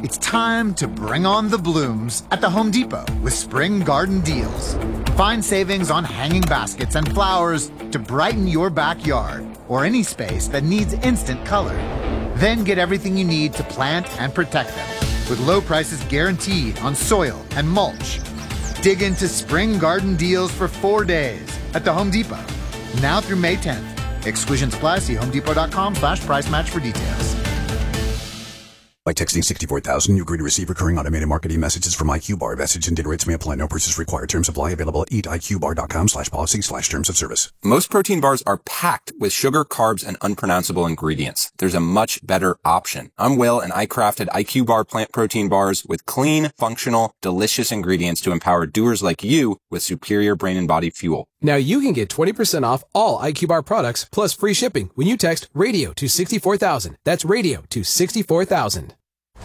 It's time to bring on the blooms at the Home Depot with Spring Garden Deals. Find savings on hanging baskets and flowers to brighten your backyard or any space that needs instant color. Then get everything you need to plant and protect them with low prices guaranteed on soil and mulch. Dig into Spring Garden Deals for 4 days at the Home Depot. Now through May 10th. Exclusions apply. See homedepot.com/price match for details. By texting 64,000, you agree to receive recurring automated marketing messages from IQ Bar. Message and data rates may apply. No purchase required. Terms apply. Available at eatiqbar.com/policy/terms of service. Most protein bars are packed with sugar, carbs, and unpronounceable ingredients. There's a much better option. I'm Will, and I crafted IQ Bar plant protein bars with clean, functional, delicious ingredients to empower doers like you with superior brain and body fuel. Now you can get 20% off all IQ Bar products plus free shipping when you text radio to 64,000. That's radio to 64,000.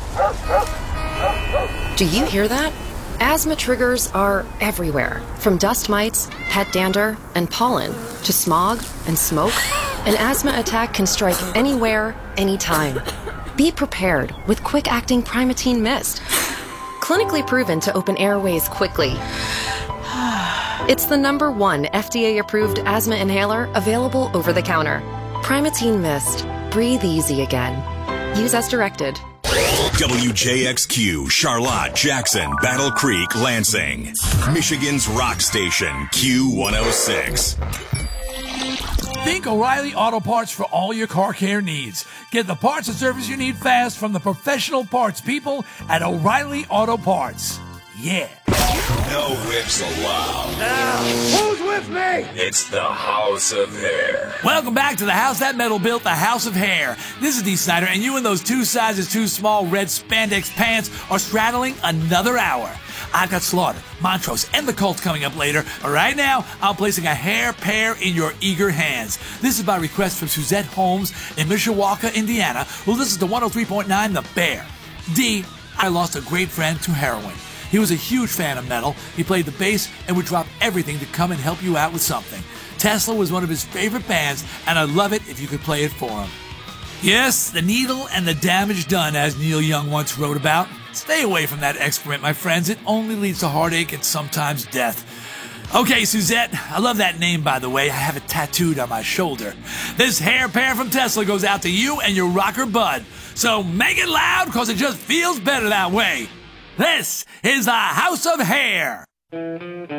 Do you hear that? Asthma triggers are everywhere. From dust mites, pet dander, and pollen to smog and smoke, an asthma attack can strike anywhere, anytime. Be prepared with quick-acting Primatene Mist. Clinically proven to open airways quickly. It's the #1 FDA-approved asthma inhaler available over the counter. Primatene Mist. Breathe easy again. Use as directed. WJXQ, Charlotte, Jackson, Battle Creek, Lansing. Michigan's rock station, Q106. Think O'Reilly Auto Parts for all your car care needs. Get the parts and service you need fast from the professional parts people at O'Reilly Auto Parts. Yeah. No whips allowed. Who's with me? It's the House of Hair. Welcome back to the house that metal built, the House of Hair. This is Dee Snider, and you in those 2 sizes too small red spandex pants are straddling another hour. I've got Slaughter, Montrose, and the Cult coming up later. Right now, I'm placing a hair pair in your eager hands. This is by request from Suzette Holmes in Mishawaka, Indiana, who listens to 103.9 The Bear. D, I lost a great friend to heroin. He was a huge fan of metal. He played the bass and would drop everything to come and help you out with something. Tesla was one of his favorite bands, and I'd love it if you could play it for him. Yes, the needle and the damage done, as Neil Young once wrote about. Stay away from that excrement, my friends. It only leads to heartache and sometimes death. Okay, Suzette, I love that name, by the way. I have it tattooed on my shoulder. This hair pair from Tesla goes out to you and your rocker bud. So make it loud, because it just feels better that way. This is the House of Hair.